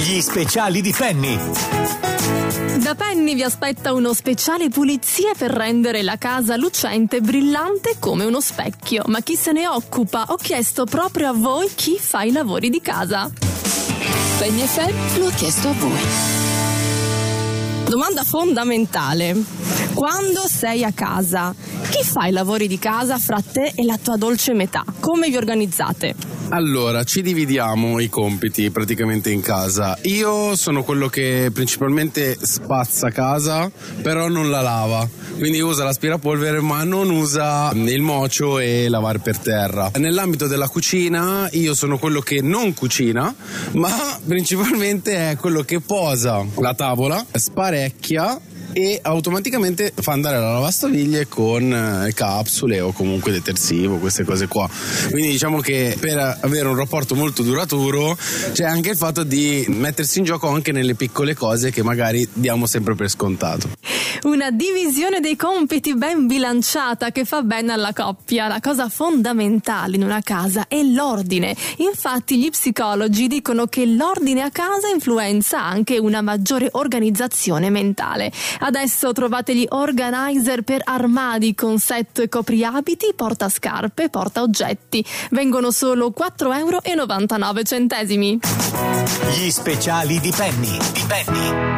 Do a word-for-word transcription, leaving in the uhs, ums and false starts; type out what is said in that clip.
Gli speciali di Penny. Da Penny vi aspetta uno speciale pulizie per rendere la casa lucente e brillante come uno specchio. Ma chi se ne occupa? Ho chiesto proprio a voi chi fa i lavori di casa. Penny F M lo ha chiesto a voi. Domanda fondamentale. Quando sei a casa, chi fa i lavori di casa fra te e la tua dolce metà? Come vi organizzate? Allora, ci dividiamo i compiti praticamente in casa. Io sono quello che principalmente spazza casa, però non la lava. Quindi usa l'aspirapolvere, ma non usa il mocio e lavare per terra. Nell'ambito della cucina, io sono quello che non cucina, ma principalmente è quello che posa la tavola, sparecchia e automaticamente fa andare la lavastoviglie con capsule o comunque detersivo, queste cose qua. Quindi diciamo che per avere un rapporto molto duraturo c'è anche il fatto di mettersi in gioco anche nelle piccole cose che magari diamo sempre per scontato. Una divisione dei compiti ben bilanciata che fa bene alla coppia. La cosa fondamentale in una casa è l'ordine. Infatti gli psicologi dicono che l'ordine a casa influenza anche una maggiore organizzazione mentale. Adesso trovate gli organizer per armadi con set copriabiti, portascarpe, portaoggetti. Vengono solo quattro euro e novantanove centesimi. Gli speciali di Penny. Di Penny.